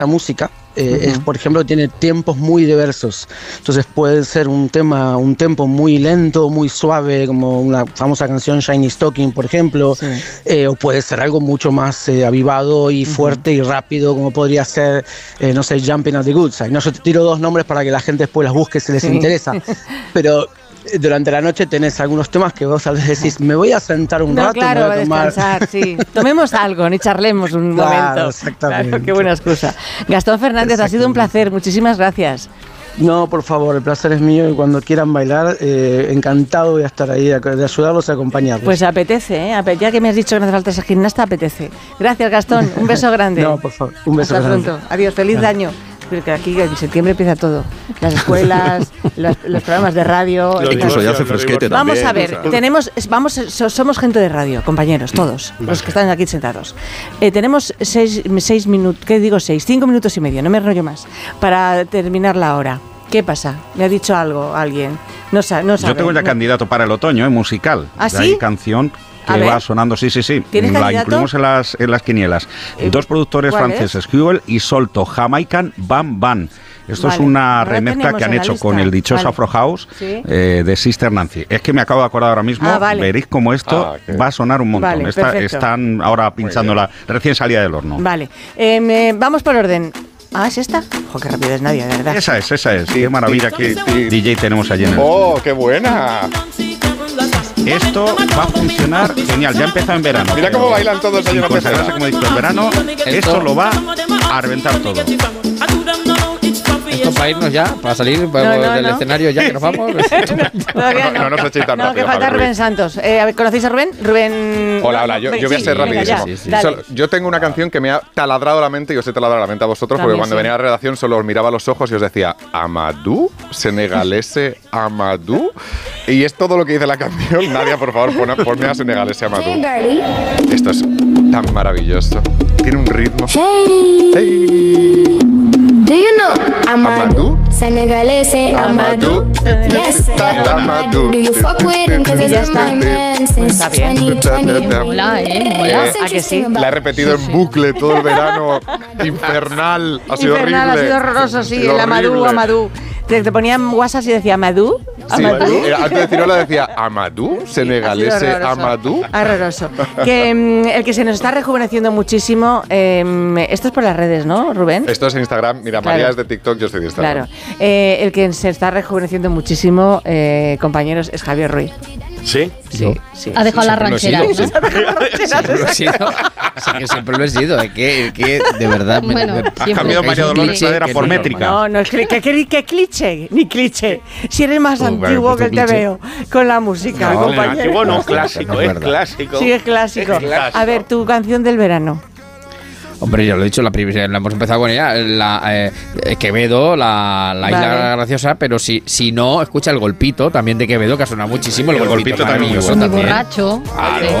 la música es, por ejemplo, tiene tiempos muy diversos. Entonces puede ser un tempo muy lento, muy suave, como una famosa canción Shiny Stocking, por ejemplo, o puede ser algo mucho más avivado y fuerte y rápido, como podría ser, no sé, Jumping at the Good Side. No, yo te tiro dos nombres para que la gente después las busque si les interesa, pero durante la noche tenés algunos temas que vos a veces decís, me voy a sentar un rato, claro, me voy a tomar... descansar, sí. Tomemos algo, ni charlemos un momento. Exactamente. Claro, qué buena excusa. Gastón Fernández, ha sido un placer, muchísimas gracias. No, por favor, el placer es mío y cuando quieran bailar, encantado voy a estar ahí de ayudarlos y acompañarlos. Pues apetece, ya que me has dicho que no hace falta ser gimnasta, apetece. Gracias, Gastón, un beso grande. No, por favor, un beso Hasta grande. pronto, adiós, feliz año. Porque aquí en septiembre empieza todo. Las escuelas, los programas de radio. Incluso ya hace fresquete también. Vamos a ver, somos gente de radio, compañeros, todos, los que están aquí sentados. Tenemos 6 minutos, ¿qué digo 6? 5 minutos y medio, no me enrollo más, para terminar la hora. ¿Qué pasa? ¿Me ha dicho algo alguien? No sabe. Yo tengo ya candidato para el otoño, musical. ¿Ah, sí? Hay canción que va sonando, sí. ¿Tienes la candidato? incluimos en las quinielas. Dos productores franceses, Huel y Solto, Jamaican Bam Bam. Esto es una remezcla que han hecho con el dichoso Afro House de Sister Nancy. Es que me acabo de acordar ahora mismo, veréis cómo esto va a sonar un montón. Están ahora pinchando la recién salida del horno. Vale, vamos por orden. ¿Es esta? ¡Qué rápido es Nadia, de verdad! Esa es. Qué maravilla que DJ tenemos allí en el... ¡Oh, qué buena! Esto va a funcionar genial. Ya ha empezado en verano. Mira cómo bailan todos ellos. Como he dicho, en verano esto lo va a reventar todo. Esto para irnos ya, para salir del escenario ya que nos vamos. Todavía no nos echéis tan rápido. Que falta Rubén Santos. ¿Conocéis a Rubén? Hola, yo voy a ser rapidísimo. Yo tengo una canción que me ha taladrado la mente y os he taladrado la mente a vosotros porque cuando venía a la redacción solo os miraba a los ojos y os decía Amadou, senegalese Amadou. Y es todo lo que dice la canción. Nadia, por favor, ponme a senegalese Amadou. Esto es tan maravilloso. Tiene un ritmo. Hey. Do you know Amadou? Senegalese Amadou. Yes, Amadou. Do you fuck with him? Cause he's my man since 2020. Mola, mola. ¿A que sí? La he repetido en bucle todo el verano. Infernal. Ha sido horrible. Ha sido horroroso, sí. El Amadou. Te ponían WhatsApp y decía Amadou. Antes de Cirola decía Amadou, senegalese Amadou. Horroroso. El que se nos está rejuveneciendo muchísimo, esto es por las redes, ¿no, Rubén? Esto es Instagram. Mira, María es de TikTok, yo soy de Instagram. Claro. El que se está rejuveneciendo muchísimo, compañeros, es Javier Ruiz. ¿Sí? Sí. Ha dejado la ranchera, ¿no? Siempre lo he sido. Que de verdad ha cambiado María Dolores Pradera por métrica. No, es que cliché, ni cliché. Si eres más antiguo que te veo con la música, compañero. Antiguo no, clásico, es clásico. Sí, es clásico. A ver, tu canción del verano. Hombre, ya lo he dicho, la hemos empezado con ella, Quevedo, la Isla Graciosa, pero si no, escucha El Golpito, también de Quevedo, que ha sonado muchísimo. El Golpito también. Muy borracho. Claro.